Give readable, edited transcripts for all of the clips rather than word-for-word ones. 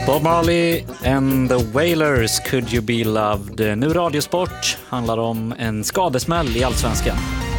Bob Marley and the Wailers, Could You Be Loved. Nu Radiosport handlar om en skadesmäll i Allsvenskan.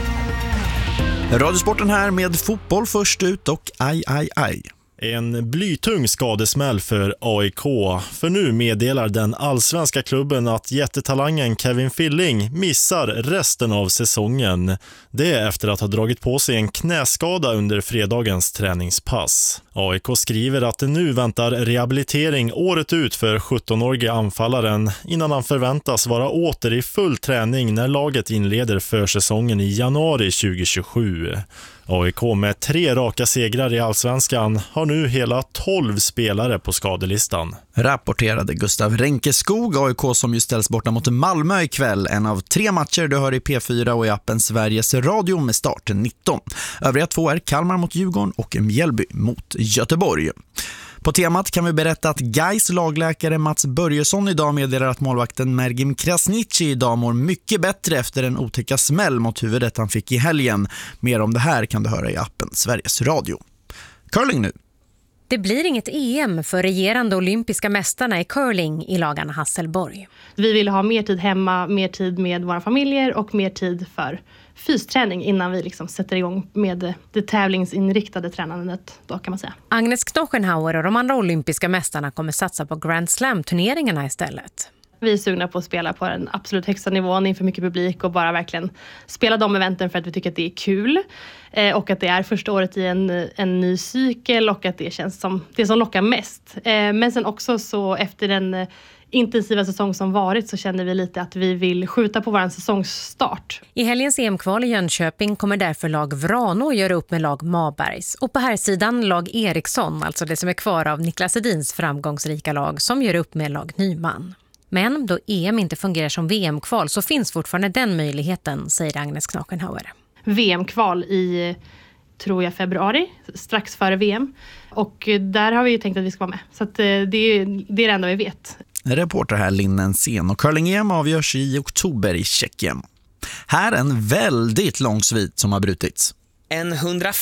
Radiosporten här med fotboll först ut och aj. En blytung skadesmäll för AIK, för nu meddelar den allsvenska klubben att jättetalangen Kevin Filling missar resten av säsongen. Det är efter att ha dragit på sig en knäskada under fredagens träningspass. AIK skriver att det nu väntar rehabilitering året ut för 17-årige anfallaren innan han förväntas vara åter i full träning när laget inleder försäsongen i januari 2027. AIK med 3 raka segrar i Allsvenskan har nu hela 12 spelare på skadelistan. Rapporterade Gustav Renkeskog, AIK som ju ställs borta mot Malmö ikväll. En av 3 matcher du hör i P4 och i appen Sveriges Radio med start 19. Övriga 2 är Kalmar mot Djurgården och Mjällby mot Göteborg. På temat kan vi berätta att Gais lagläkare Mats Börjesson idag meddelar att målvakten Mergim Krasniqi idag mår mycket bättre efter en otäcka smäll mot huvudet han fick i helgen. Mer om det här kan du höra i appen Sveriges Radio. Curling nu. Det blir inget EM för regerande olympiska mästarna i curling i lagarna Hasselborg. Vi vill ha mer tid hemma, mer tid med våra familjer och mer tid för fysträning innan vi liksom sätter igång med det tävlingsinriktade tränandet då, kan man säga. Agnes Knochenhauer och de andra olympiska mästarna kommer satsa på Grand Slam-turneringarna istället. Vi är sugna på att spela på den absolut högsta nivån inför mycket publik och bara verkligen spela de eventen för att vi tycker att det är kul. Och att det är första året i en ny cykel och att det känns som det som lockar mest. Men sen också så efter den intensiva säsong som varit så känner vi lite att vi vill skjuta på vår säsongsstart. I helgens EM-kval i Jönköping kommer därför lag Vrano göra upp med lag Mabergs. Och på här sidan lag Eriksson, alltså det som är kvar av Niklas Edins framgångsrika lag, som gör upp med lag Nyman. Men då EM inte fungerar som VM-kval så finns fortfarande den möjligheten, säger Agnes Knochenhauer. VM-kval i, tror jag, februari, strax före VM. Och där har vi ju tänkt att vi ska vara med. Så att det är det enda vi vet. Reporter här Linnen Sen, och curling-EM avgörs i oktober i Tjeckien. Här en väldigt lång svit som har brutits. En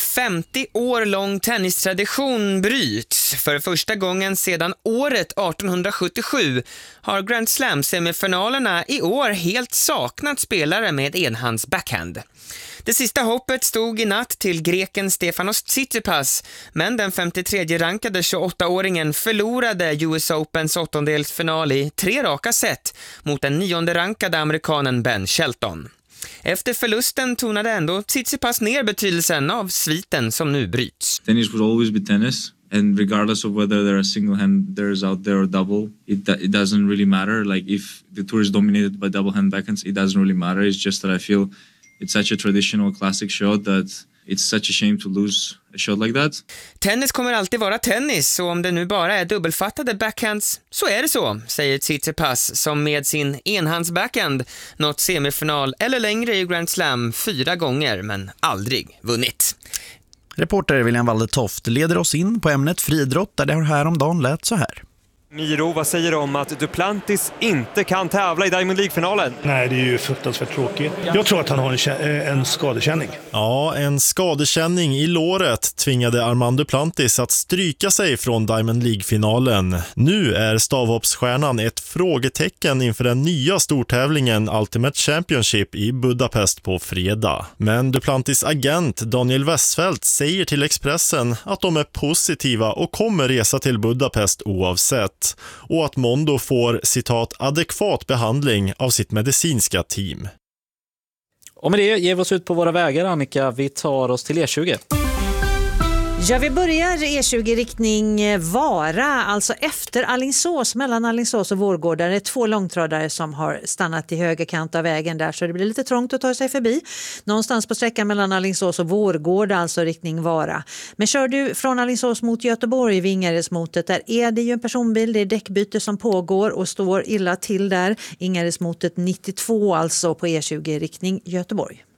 150 år lång tennistradition bryts. För första gången sedan året 1877 har Grand Slam-semifinalerna i år helt saknat spelare med enhands backhand. Det sista hoppet stod i natt till greken Stefanos Tsitsipas, men den 53-rankade 28-åringen förlorade US Opens 8-delsfinal i 3 raka set mot den 9-rankade amerikanen Ben Shelton. Efter förlusten tonade ändå Tsitsipas ner betydelsen av sviten som nu bryts. Tennis will always be tennis, and regardless of whether there are single-handers out there or double, it doesn't really matter. Like if the tour is dominated by double-hand backhands, it doesn't really matter. It's just that I feel it's such a traditional classic shot that it's such a shame to lose a shot like that. Tennis kommer alltid vara tennis, och om det nu bara är dubbelfattade backhands så är det så, säger Tsitsipas som med sin enhands backhand nått semifinal eller längre i Grand Slam 4 gånger men aldrig vunnit. Reporter William Waldetoft leder oss in på ämnet friidrott där det häromdagen lät så här. Miro, vad säger du om att Duplantis inte kan tävla i Diamond League-finalen? Nej, det är ju fruktansvärt tråkigt. Jag tror att han har en skadekänning. Ja, en skadekänning i låret tvingade Armand Duplantis att stryka sig från Diamond League-finalen. Nu är stavhoppsstjärnan ett frågetecken inför den nya stortävlingen Ultimate Championship i Budapest på fredag. Men Duplantis agent Daniel Westfeldt säger till Expressen att de är positiva och kommer resa till Budapest oavsett. Och att Mondo får, citat, adekvat behandling av sitt medicinska team. Och med det ger vi oss ut på våra vägar, Annika. Vi tar oss till E20. Ja, vi börjar E20 riktning Vara, alltså efter Alingsås, mellan Alingsås och Vårgårda. Det är 2 långtradare som har stannat i höger kant av vägen där, så det blir lite trångt att ta sig förbi. Någonstans på sträckan mellan Alingsås och Vårgårda, alltså riktning Vara. Men kör du från Alingsås mot Göteborg, Vingaresmotet, där är det ju en personbil, det är däckbyte som pågår och står illa till där. Ingaresmotet 92 alltså på E20 riktning Göteborg.